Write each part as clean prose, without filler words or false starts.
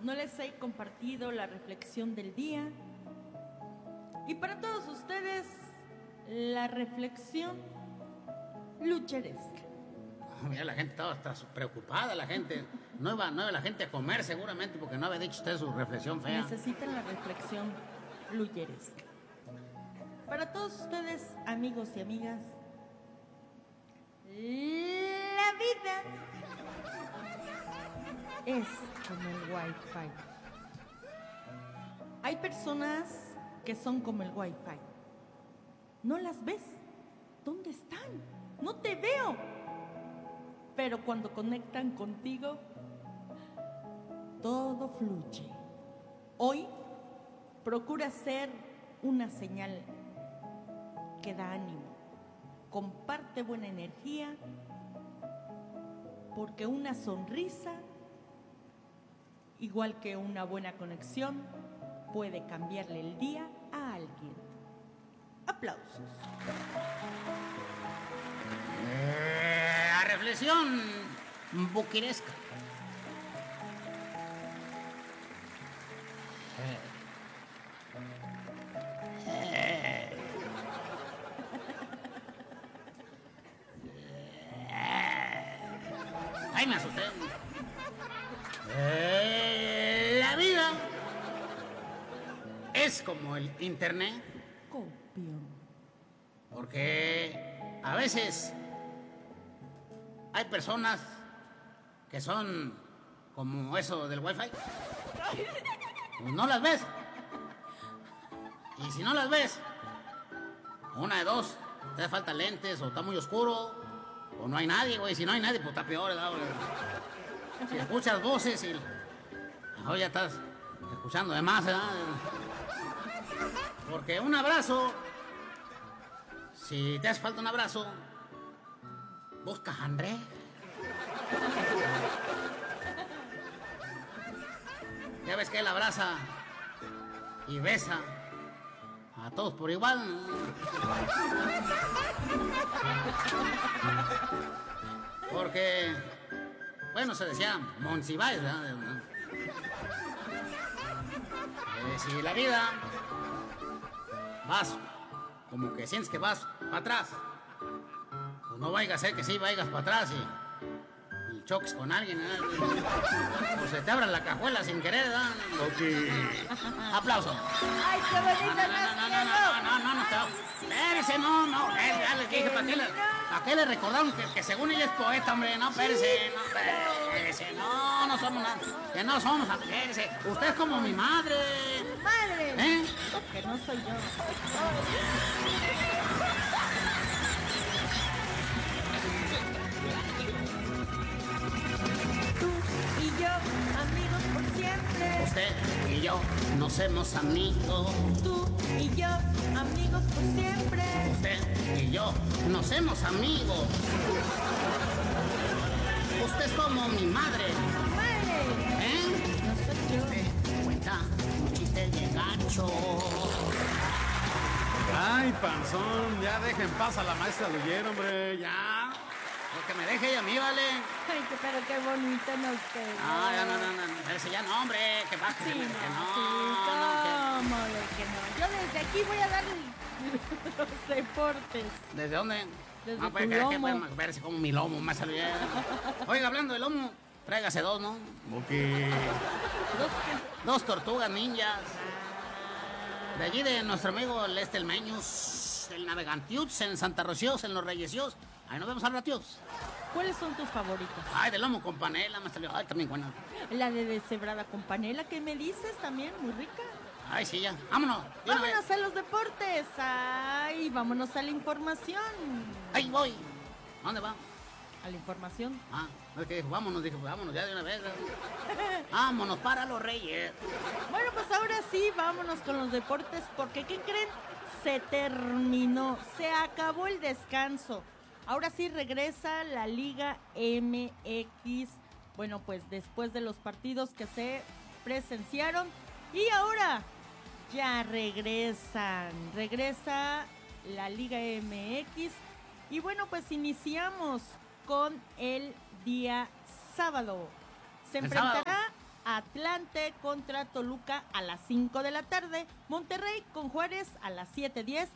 no les he compartido la reflexión del día. Y para todos ustedes, la reflexión lucheresca. Mira, la gente estaba hasta preocupada, la gente. No iba la gente a comer seguramente porque no había dicho usted su reflexión fea. Necesitan la reflexión lucheresca. Para todos ustedes, amigos y amigas, la vida es como el Wi-Fi. Hay personas que son como el Wi-Fi. No las ves. ¿Dónde están? No te veo. Pero cuando conectan contigo, todo fluye. Hoy procura ser una señal que da ánimo. Comparte buena energía, porque una sonrisa, igual que una buena conexión, puede cambiarle el día a alguien. Aplausos. La reflexión buquiresca. Ay, me asusté. La vida es como el internet. Copión. Porque a veces hay personas que son como eso del wifi. Pues no las ves. Y si no las ves, una de dos, te hace falta lentes o está muy oscuro o no hay nadie, güey. Si no hay nadie, pues está peor, ¿verdad, güey? Si escuchas voces y hoy ya estás escuchando de más, ¿verdad? Porque un abrazo, si te hace falta un abrazo, busca a André. Ya ves que él abraza y besa a todos por igual. Porque, bueno, se decía Monsiváis, ¿verdad? Si la vida vas como que sientes que vas para atrás, pues no vayas a ser que sí vayas para atrás y choques con alguien, ¿verdad? O se te abra la cajuela sin querer, ¿verdad? Aplauso. ¡Ay, qué bonito! Espérese, no, ya les dije, ¿para qué le recordaron que según ella es poeta, hombre? No, espérese, no somos nada, que no somos, espérese, usted es como mi madre. ¡Madre! ¿Eh? Que no soy yo. Tú y yo, amigos por siempre. Usted y yo nos hacemos amigos. Tú y yo, amigos por siempre. Usted y yo nos hacemos amigos. Usted es como mi madre. ¡Madre! ¿Eh? No soy yo. Usted cuenta un chiste de gancho. Ay, panzón, ya deja en paz a la maestra Luyer, hombre, ya. Lo que me deje ella a mí, vale. Ay, pero qué bonito nos quedó. No. Ese ya no, hombre, que baje. Sí, que no, ¿cómo de que no? Yo desde aquí voy a dar los deportes. ¿Desde dónde? Desde No, tu pues, lomo. que puede verse como mi lomo, más salió. Oiga, hablando de lomo, tráigase dos, ¿no? Ok. Dos tortugas ninjas. De allí de nuestro amigo el Meños, el Navegantius, en Santa Rocíos, en Los Reyesios. Ahí nos vemos al ratios. ¿Cuáles son tus favoritos? Ay, de lomo con panela, más salió. Ay, también buena. La de deshebrada con panela, ¿qué me dices? También muy rica. Ay, sí, ya. Vámonos. de una Vámonos vez. a los deportes. Ay, vámonos a la información. Ahí voy. ¿A dónde va? A la información. Ah, es que dijo, vámonos ya de una vez. Vámonos para Los Reyes. Bueno, pues ahora sí, vámonos con los deportes, porque ¿qué creen? Se terminó, se acabó el descanso. Ahora sí regresa la Liga MX. Bueno, pues después de los partidos que se presenciaron. Y ahora ya regresa la Liga MX. Y bueno, pues iniciamos con el día sábado. Se El enfrentará sábado. Atlante contra Toluca a las 5 de la tarde. Monterrey con Juárez a las 7:10.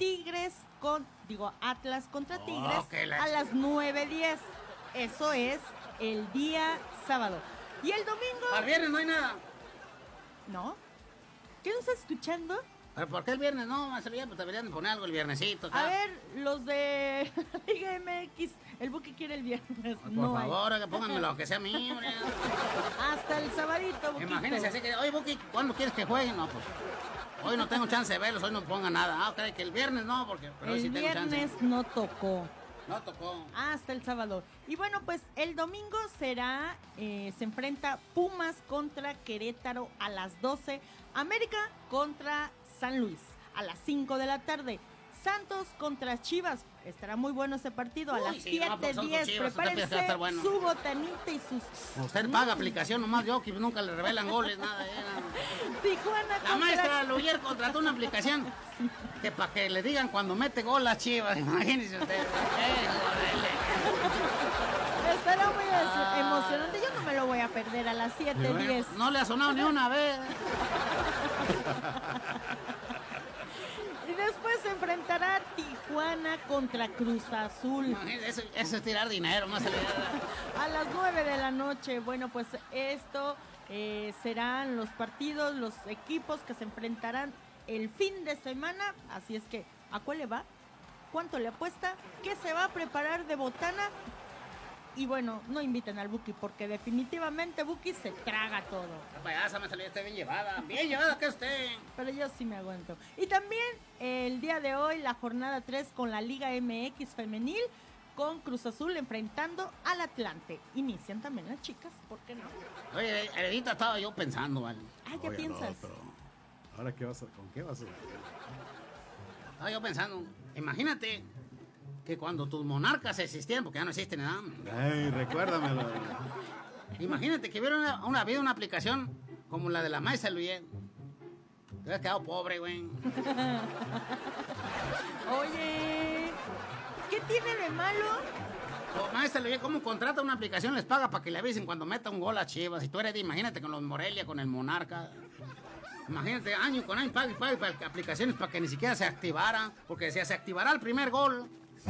Atlas contra Tigres a las 9:10. Eso es el día sábado. Y el domingo... Al viernes no hay nada. ¿No? ¿Qué nos estás escuchando? ¿Pero por qué el viernes no? Pues deberían de poner algo el viernesito. A ver, los de Liga MX, el Buki quiere el viernes. Por no favor, que pónganme lo que sea mío. Hasta el sabadito, Buquito. Imagínense así que, oye, Buki, ¿cuándo quieres que jueguen? No, pues, hoy no tengo chance de verlos, hoy no pongan nada. Ok, que el viernes no, porque pero hoy sí tengo chance. El viernes no tocó. No tocó. Hasta el sábado. Y bueno, pues el domingo será, se enfrenta Pumas contra Querétaro a las 12. América contra San Luis a las 5 de la tarde. Santos contra Chivas. Estará muy bueno ese partido a las 7:10. Prepárense bueno. Su botanita y sus... Usted paga aplicación nomás, yo que nunca le revelan goles, nada. Tijuana La maestra Luyer contrató una aplicación que para que le digan cuando mete gol a Chivas. Imagínense usted. Estará muy emocionante. Yo no me lo voy a perder a las 7:10. No le ha sonado ni una vez. Y después se enfrentará Tijuana contra Cruz Azul. Eso es tirar dinero, más a las 9 de la noche. Bueno, pues esto serán los partidos, los equipos que se enfrentarán el fin de semana. Así es que, ¿a cuál le va? ¿Cuánto le apuesta? ¿Qué se va a preparar de botana? Y bueno, no inviten al Buki porque definitivamente Buki se traga todo. La payasa me salió bien llevada que usted. Pero yo sí me aguanto. Y también el día de hoy la jornada 3 con la Liga MX femenil con Cruz Azul enfrentando al Atlante. Inician también las chicas, ¿por qué no? Oye, ahorita estaba yo pensando, ¿vale? Ah, ¿qué piensas? ¿Ahora qué vas a, con qué vas a...? Estaba yo pensando, imagínate que cuando tus monarcas existían, porque ya no existen nada. Ay, recuérdamelo. Imagínate que hubiera habido una aplicación como la de la maestra Luyen. Te hubieras quedado pobre, güey. Oye, ¿qué tiene de malo? Maestra Luyen, ¿cómo contrata una aplicación? Les paga para que le avisen cuando meta un gol a Chivas. Si tú eres, imagínate con los Morelia, con el Monarca. Imagínate, año con año, pague para aplicaciones para que ni siquiera se activara. Porque decía, se activará el primer gol.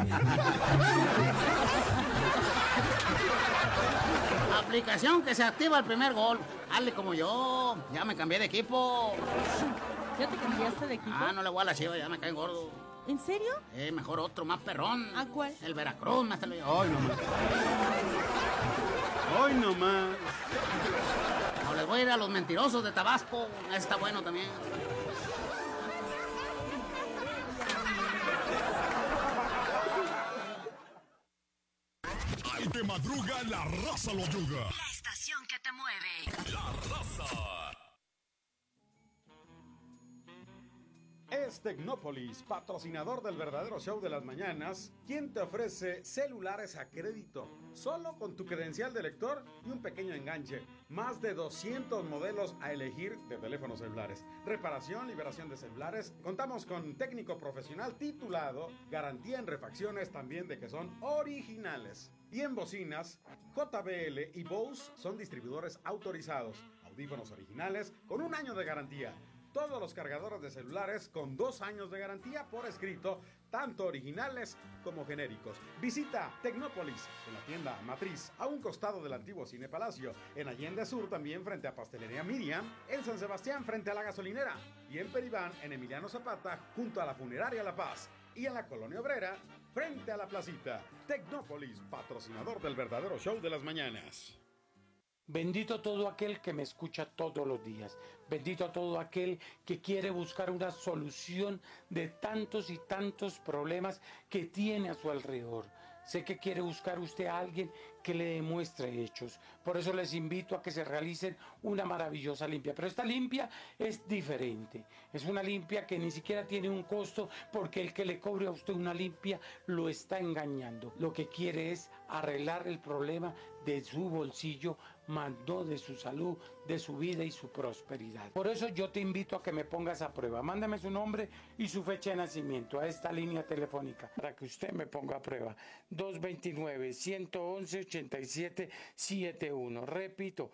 Aplicación que se activa el primer gol. Hazle como yo, ya me cambié de equipo. ¿Ya te cambiaste de equipo? Ah, no le voy a la Chivas, ya me cae gordo. ¿En serio? Mejor otro, más perrón. ¿A cuál? El Veracruz, más te lo digo. Hoy nomás. Hoy nomás. No, les voy a ir a los mentirosos de Tabasco. Ese está bueno también. Ahí te madruga la raza lo yuga. La estación que te mueve. La raza. Es Tecnópolis, patrocinador del verdadero show de las mañanas, quien te ofrece celulares a crédito, solo con tu credencial de lector y un pequeño enganche. Más de 200 modelos a elegir de teléfonos celulares. Reparación, liberación de celulares. Contamos con técnico profesional titulado, garantía en refacciones también de que son originales. Y en bocinas, JBL y Bose son distribuidores autorizados. Audífonos originales con 1 año de garantía. Todos los cargadores de celulares con 2 años de garantía por escrito, tanto originales como genéricos. Visita Tecnópolis en la tienda Matriz, a un costado del antiguo Cine Palacio, en Allende Sur también frente a Pastelería Miriam, en San Sebastián frente a la gasolinera y en Peribán en Emiliano Zapata junto a la Funeraria La Paz y en la Colonia Obrera frente a la Placita. Tecnópolis, patrocinador del verdadero show de las mañanas. Bendito todo aquel que me escucha todos los días. Bendito todo aquel que quiere buscar una solución de tantos y tantos problemas que tiene a su alrededor. Sé que quiere buscar usted a alguien que le demuestre hechos. Por eso les invito a que se realicen una maravillosa limpia. Pero esta limpia es diferente. Es una limpia que ni siquiera tiene un costo, porque el que le cobre a usted una limpia lo está engañando. Lo que quiere es arreglar el problema de su bolsillo mas no de su salud, de su vida y su prosperidad. Por eso yo te invito a que me pongas a prueba. Mándame su nombre y su fecha de nacimiento a esta línea telefónica para que usted me ponga a prueba. 229-111-8771. Repito,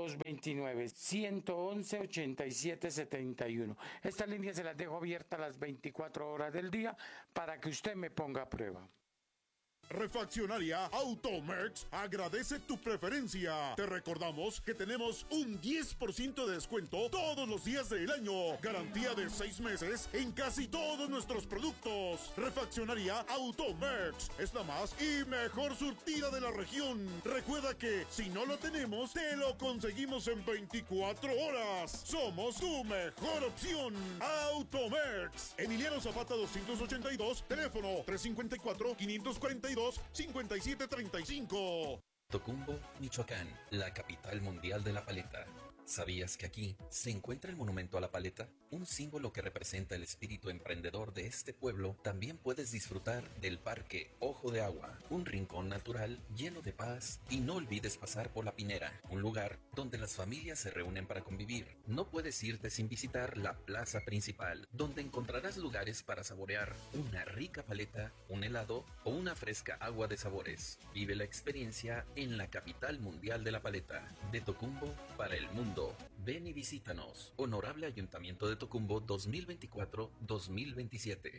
229-111-8771. Esta línea se las dejo abierta las 24 horas del día para que usted me ponga a prueba. Refaccionaria Automex agradece tu preferencia. Te recordamos que tenemos un 10% de descuento todos los días del año. Garantía de 6 meses en casi todos nuestros productos. Refaccionaria Automex es la más y mejor surtida de la región. Recuerda que si no lo tenemos, te lo conseguimos en 24 horas. Somos tu mejor opción. Automex. Emiliano Zapata 282, teléfono 354-542-5735. Tocumbo, Michoacán, la capital mundial de la paleta. ¿Sabías que aquí se encuentra el monumento a la paleta? Un símbolo que representa el espíritu emprendedor de este pueblo. También puedes disfrutar del Parque Ojo de Agua, un rincón natural lleno de paz. Y no olvides pasar por La Pinera, un lugar donde las familias se reúnen para convivir. No puedes irte sin visitar la plaza principal, donde encontrarás lugares para saborear una rica paleta, un helado o una fresca agua de sabores. Vive la experiencia en la capital mundial de la paleta, de Tocumbo para el mundo. Ven y visítanos. Honorable Ayuntamiento de Tocumbo 2024-2027.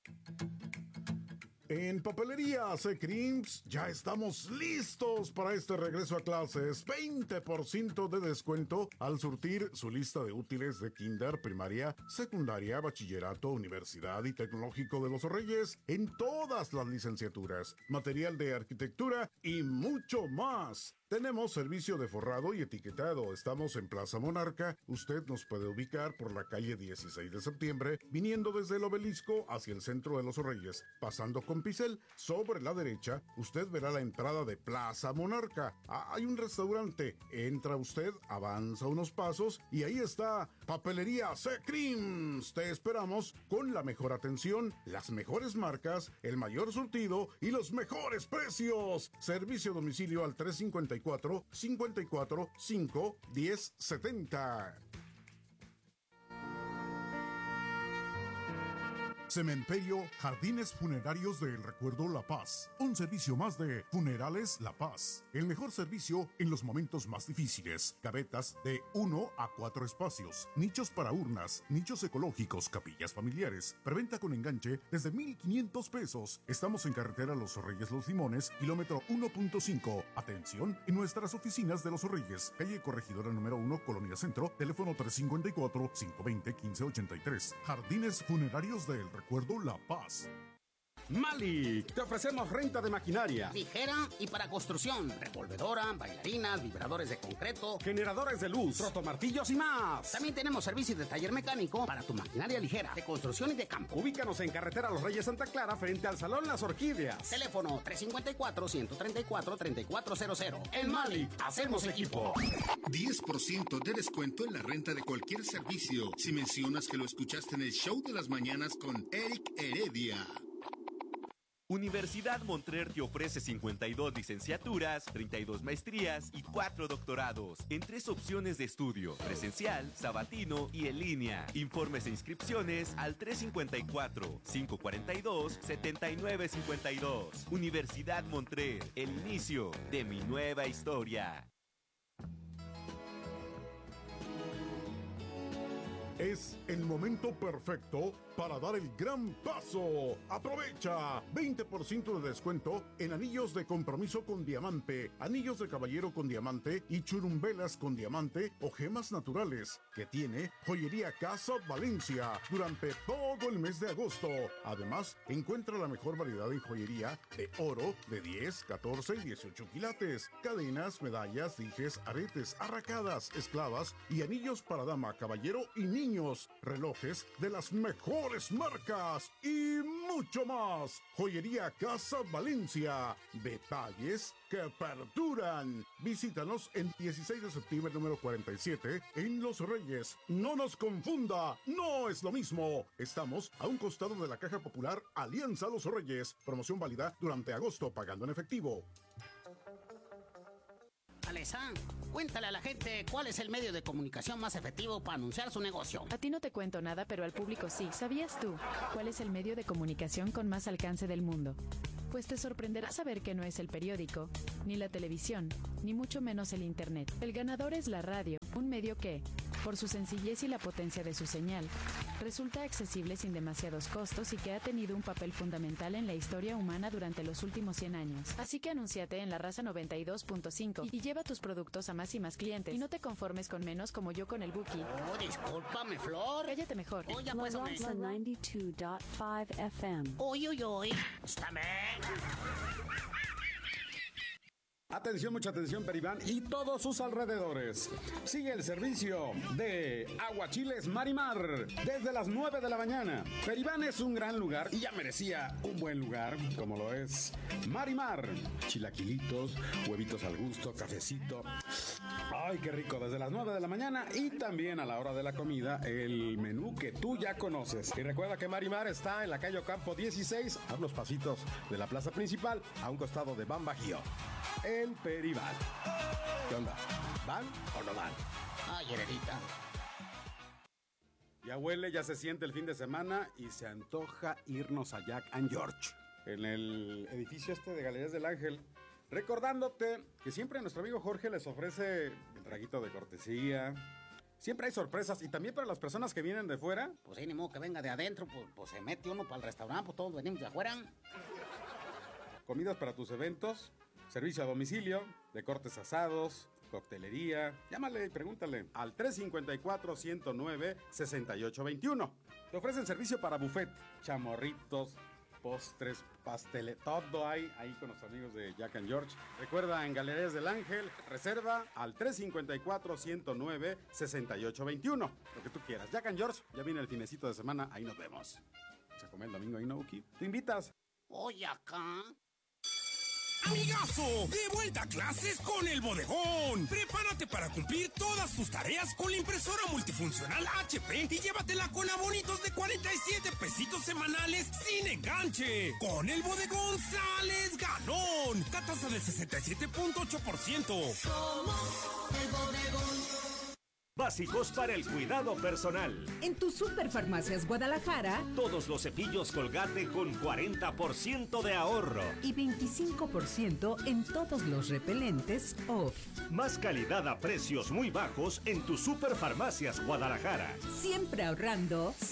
En Papelería C-Creams ya estamos listos para este regreso a clases. 20% de descuento al surtir su lista de útiles de kinder, primaria, secundaria, bachillerato, universidad y tecnológico de los Reyes en todas las licenciaturas, material de arquitectura y mucho más. Tenemos servicio de forrado y etiquetado. Estamos en Plaza Monarca. Usted nos puede ubicar por la calle 16 de septiembre, viniendo desde el Obelisco hacia el centro de los Reyes. Pasando con Picel, sobre la derecha, usted verá la entrada de Plaza Monarca. Hay un restaurante. Entra usted, avanza unos pasos y ahí está Papelería C-Creams. Te esperamos con la mejor atención, las mejores marcas, el mayor surtido y los mejores precios. Servicio a domicilio al 354-51070. Cementerio Jardines Funerarios del Recuerdo La Paz. Un servicio más de Funerales La Paz. El mejor servicio en los momentos más difíciles. Cabetas de 1 a 4 espacios. Nichos para urnas. Nichos ecológicos. Capillas familiares. Preventa con enganche desde 1,500 pesos. Estamos en carretera Los Reyes Los Limones, kilómetro 1.5. Atención en nuestras oficinas de Los Reyes. Calle Corregidora número 1, Colonia Centro. Teléfono 354-520-1583. Jardines Funerarios del Recuerdo La Paz. Malik, te ofrecemos renta de maquinaria, Ligera y para construcción. Revolvedora, bailarinas, vibradores de concreto, generadores de luz, rotomartillos y más. También tenemos servicio de taller mecánico para tu maquinaria ligera, de construcción y de campo. Ubícanos en carretera Los Reyes Santa Clara, frente al Salón Las Orquídeas. Teléfono 354-134-3400. En Malik, hacemos equipo. 10% de descuento en la renta de cualquier servicio si mencionas que lo escuchaste en el show de las mañanas con Eric Heredia. Universidad Montclair te ofrece 52 licenciaturas, 32 maestrías y 4 doctorados en 3 opciones de estudio: presencial, sabatino y en línea. Informes e inscripciones al 354-542-7952. Universidad Montclair, el inicio de mi nueva historia. Es el momento perfecto para dar el gran paso. Aprovecha 20% de descuento en anillos de compromiso con diamante, anillos de caballero con diamante y churumbelas con diamante o gemas naturales que tiene Joyería Casa Valencia durante todo el mes de agosto. Además, encuentra la mejor variedad en joyería de oro de 10, 14 y 18 quilates, cadenas, medallas, dijes, aretes, arracadas, esclavas y anillos para dama, caballero y niños, relojes de las mejores marcas y mucho más. Joyería Casa Valencia. Detalles que perduran. Visítanos en 16 de septiembre número 47 en Los Reyes. No nos confunda, no es lo mismo. Estamos a un costado de la Caja Popular Alianza Los Reyes. Promoción válida durante agosto pagando en efectivo. Vanessa, cuéntale a la gente cuál es el medio de comunicación más efectivo para anunciar su negocio. A ti no te cuento nada, pero al público sí. ¿Sabías tú cuál es el medio de comunicación con más alcance del mundo? Pues te sorprenderá saber que no es el periódico, ni la televisión, ni mucho menos el internet. El ganador es la radio, un medio que, por su sencillez y la potencia de su señal, resulta accesible sin demasiados costos y que ha tenido un papel fundamental en la historia humana durante los últimos 100 años. Así que anúnciate en La Raza 92.5 y lleva tus productos a más y más clientes. Y no te conformes con menos como yo con el Buki. Oh, discúlpame, Flor. Cállate mejor. Oh, ya pues, La Raza 92.5 FM. Uy, uy, uy. Está bien. Atención, mucha atención, Peribán y todos sus alrededores. Sigue el servicio de Aguachiles Marimar desde las 9 de la mañana. Peribán es un gran lugar y ya merecía un buen lugar, como lo es Marimar. Chilaquilitos, huevitos al gusto, cafecito. Ay, qué rico, desde las 9 de la mañana y también a la hora de la comida, el menú que tú ya conoces. Y recuerda que Marimar está en la calle Ocampo 16, a unos pasitos de la plaza principal, a un costado de Ban Bajío. El Peribán. ¿Qué onda? ¿Van o no van? Ay, heredita. Ya huele, ya se siente el fin de semana y se antoja irnos a Jack and George, en el edificio de Galerías del Ángel. Recordándote que siempre nuestro amigo Jorge les ofrece el traguito de cortesía. Siempre hay sorpresas y también para las personas que vienen de fuera. Pues sí, ni modo que venga de adentro, pues se mete uno para el restaurante, pues todos venimos de afuera. Comidas para tus eventos, servicio a domicilio, de cortes asados, coctelería. Llámale y pregúntale al 354-109-6821. Te ofrecen servicio para buffet, chamorritos, postres, pasteles, todo hay ahí con los amigos de Jack and George. Recuerda, en Galerías del Ángel, reserva al 354-109-6821. Lo que tú quieras. Jack and George, ya viene el finecito de semana, ahí nos vemos. Se come el domingo ahí, ¿no, Uki? ¿Te invitas? Oye, acá. ¡Amigazo! ¡De vuelta a clases con el Bodegón! Prepárate para cumplir todas tus tareas con la impresora multifuncional HP y llévatela con abonitos de 47 pesitos semanales sin enganche. Con el Bodegón sales ganón. Tasa del 67.8%. Somos el Bodegón. Básicos para el cuidado personal. En tu Superfarmacias Guadalajara, todos los cepillos Colgate con 40% de ahorro. Y 25% en todos los repelentes OFF. Más calidad a precios muy bajos en tu Superfarmacias Guadalajara. Siempre ahorrando.